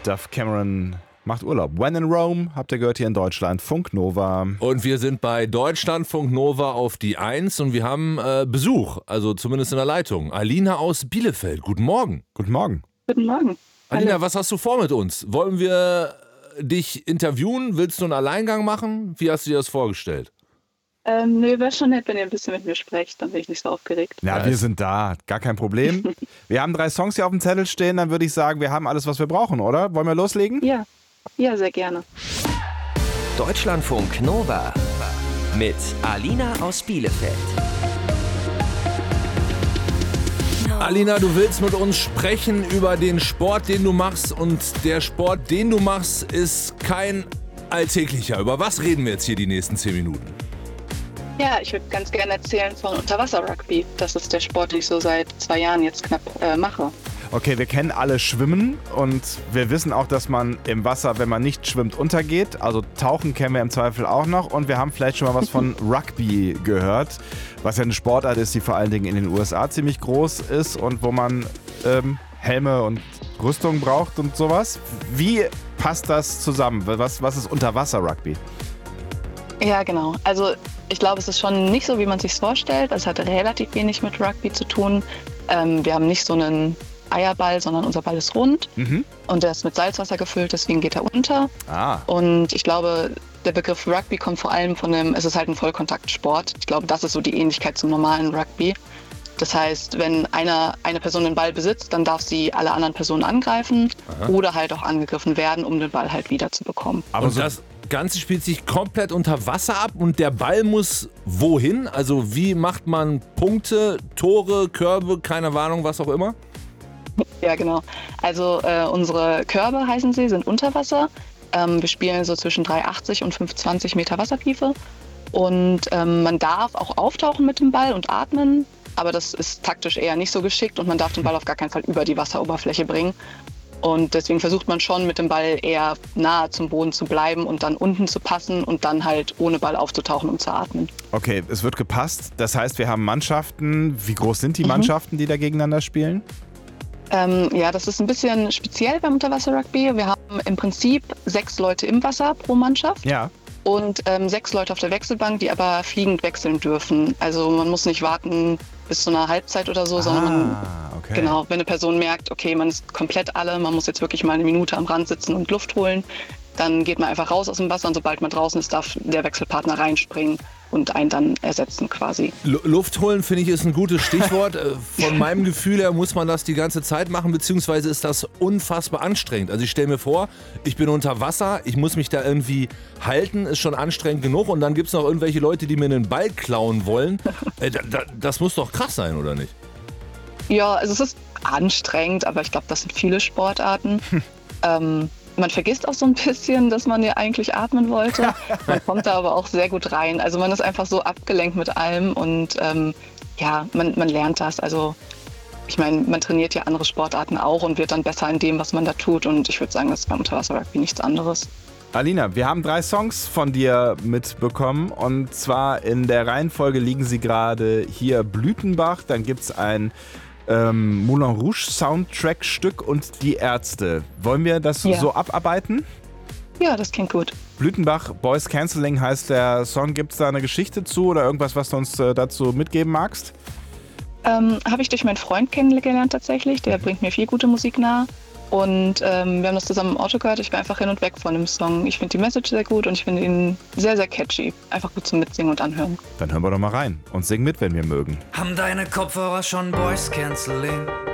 Duff Cameron macht Urlaub. When in Rome, habt ihr gehört hier in Deutschland, Funk Nova. Und wir sind bei Deutschlandfunk Nova auf die 1 und wir haben Besuch, also zumindest in der Leitung. Alina aus Bielefeld, guten Morgen. Guten Morgen. Guten Morgen. Alina, was hast du vor mit uns? Wollen wir dich interviewen? Willst du einen Alleingang machen? Wie hast du dir das vorgestellt? Nee, wäre schon nett, wenn ihr ein bisschen mit mir sprecht, dann bin ich nicht so aufgeregt. Ja, wir sind da, gar kein Problem. Wir haben 3 Songs hier auf dem Zettel stehen, dann würde ich sagen, wir haben alles, was wir brauchen, oder? Wollen wir loslegen? Ja, sehr gerne. Deutschlandfunk Nova mit Alina aus Bielefeld. Alina, du willst mit uns sprechen über den Sport, den du machst, und der Sport, den du machst, ist kein alltäglicher. Über was reden wir jetzt hier die nächsten 10 Minuten? Ja, ich würde ganz gerne erzählen von Unterwasser-Rugby. Das ist der Sport, den ich so seit 2 Jahren jetzt knapp mache. Okay, wir kennen alle Schwimmen und wir wissen auch, dass man im Wasser, wenn man nicht schwimmt, untergeht. Also Tauchen kennen wir im Zweifel auch noch und wir haben vielleicht schon mal was von Rugby gehört, was ja eine Sportart ist, die vor allen Dingen in den USA ziemlich groß ist und wo man Helme und Rüstung braucht und sowas. Wie passt das zusammen? Was ist Unterwasser-Rugby? Ja, genau. Also ich glaube, es ist schon nicht so, wie man es sich vorstellt. Es hat relativ wenig mit Rugby zu tun. Wir haben nicht so einen Eierball, sondern unser Ball ist rund und der ist mit Salzwasser gefüllt, deswegen geht er unter. Und ich glaube, der Begriff Rugby kommt vor allem es ist halt ein Vollkontaktsport. Ich glaube, das ist so die Ähnlichkeit zum normalen Rugby. Das heißt, wenn eine Person den Ball besitzt, dann darf sie alle anderen Personen angreifen oder halt auch angegriffen werden, um den Ball halt wieder zu bekommen. Aber so das Ganze spielt sich komplett unter Wasser ab und der Ball muss wohin? Also wie macht man Punkte, Tore, Körbe, keine Ahnung, was auch immer? Ja, genau. Also unsere Körbe, heißen sie, sind unter Wasser. Wir spielen so zwischen 3,80 und 5,20 Meter Wassertiefe. Und man darf auch auftauchen mit dem Ball und atmen, aber das ist taktisch eher nicht so geschickt und man darf den Ball auf gar keinen Fall über die Wasseroberfläche bringen. Und deswegen versucht man schon mit dem Ball eher nahe zum Boden zu bleiben und dann unten zu passen und dann halt ohne Ball aufzutauchen, um zu atmen. Okay, es wird gepasst. Das heißt, wir haben Mannschaften. Wie groß sind die Mannschaften, die da gegeneinander spielen? Ja, das ist ein bisschen speziell beim Unterwasser-Rugby. Wir haben im Prinzip 6 Leute im Wasser pro Mannschaft. Ja. Und 6 Leute auf der Wechselbank, die aber fliegend wechseln dürfen. Also man muss nicht warten bis zu einer Halbzeit oder so, sondern genau, wenn eine Person merkt, okay, man ist komplett alle, man muss jetzt wirklich mal eine Minute am Rand sitzen und Luft holen, dann geht man einfach raus aus dem Wasser und sobald man draußen ist, darf der Wechselpartner reinspringen und einen dann ersetzen quasi. Luft holen, finde ich, ist ein gutes Stichwort. Von meinem Gefühl her muss man das die ganze Zeit machen, beziehungsweise ist das unfassbar anstrengend. Also ich stelle mir vor, ich bin unter Wasser, ich muss mich da irgendwie halten, ist schon anstrengend genug und dann gibt es noch irgendwelche Leute, die mir einen Ball klauen wollen. Das muss doch krass sein, oder nicht? Ja, also es ist anstrengend, aber ich glaube, das sind viele Sportarten. Man vergisst auch so ein bisschen, dass man ja eigentlich atmen wollte. Man kommt da aber auch sehr gut rein. Also man ist einfach so abgelenkt mit allem und man lernt das. Also ich meine, man trainiert ja andere Sportarten auch und wird dann besser in dem, was man da tut. Und ich würde sagen, das ist beim Unterwasser-Rugby nichts anderes. Alina, wir haben 3 Songs von dir mitbekommen und zwar in der Reihenfolge liegen sie gerade hier: Blütenbach, dann gibt es ein Moulin Rouge Soundtrack-Stück und Die Ärzte. Wollen wir das so abarbeiten? Ja, das klingt gut. Blütenbach, Boys Cancelling heißt der Song. Gibt es da eine Geschichte zu oder irgendwas, was du uns dazu mitgeben magst? Habe ich durch meinen Freund kennengelernt tatsächlich. Der bringt mir viel gute Musik nahe. Und wir haben das zusammen im Auto gehört. Ich war einfach hin und weg von dem Song. Ich finde die Message sehr gut und ich finde ihn sehr, sehr catchy. Einfach gut zum Mitsingen und Anhören. Dann hören wir doch mal rein und singen mit, wenn wir mögen. Haben deine Kopfhörer schon Voice Cancelling?